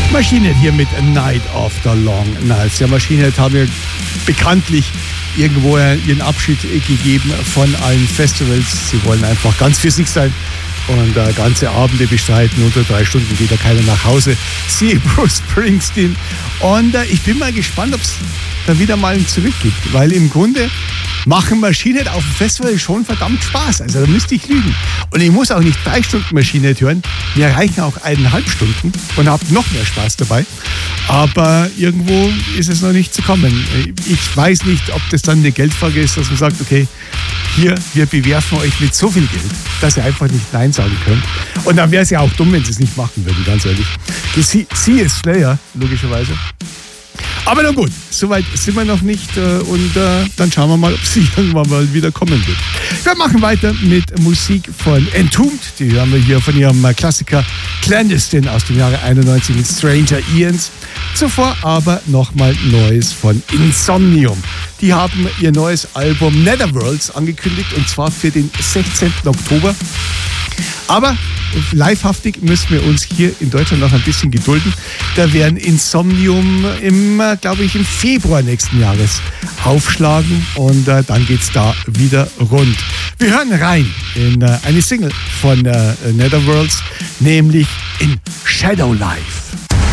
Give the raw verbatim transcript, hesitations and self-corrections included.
Machine Head hier mit A Night After Long Nights. Ja, Machine Head haben ja bekanntlich irgendwo ihren Abschied gegeben von allen Festivals. Sie wollen einfach ganz für sich sein und äh, ganze Abende bestreiten. Unter drei Stunden geht da keiner nach Hause. Siehe Bruce Springsteen. Und äh, ich bin mal gespannt, ob es da wieder mal ein Zurück gibt, weil im Grunde machen Machine Head auf dem Festival schon verdammt Spaß. Also da müsste ich lügen. Und ich muss auch nicht drei Stunden Machine Head hören. Mir reichen auch eineinhalb Stunden und habe noch mehr Spaß dabei. Aber irgendwo ist es noch nicht zu kommen. Ich weiß nicht, ob das dann eine Geldfrage ist, dass man sagt, okay, hier, wir bewerfen euch mit so viel Geld, dass ihr einfach nicht Nein sagen könnt. Und dann wäre es ja auch dumm, wenn sie es nicht machen würden, ganz ehrlich. Sie, sie ist Slayer, logischerweise. Aber na gut, soweit sind wir noch nicht äh, und äh, dann schauen wir mal, ob sie irgendwann mal wieder kommen wird. Wir machen weiter mit Musik von Entombed, die hören wir hier von ihrem Klassiker Clandestine aus dem Jahre einundneunzig mit Stranger Ians. Zuvor aber nochmal Neues von Insomnium. Die haben ihr neues Album Netherworlds angekündigt und zwar für den sechzehnten Oktober. Aber livehaftig müssen wir uns hier in Deutschland noch ein bisschen gedulden. Da werden Insomnium im, glaube ich, im Februar nächsten Jahres aufschlagen und äh, dann geht's da wieder rund. Wir hören rein in äh, eine Single von äh, Netherworlds, nämlich in Shadow Life.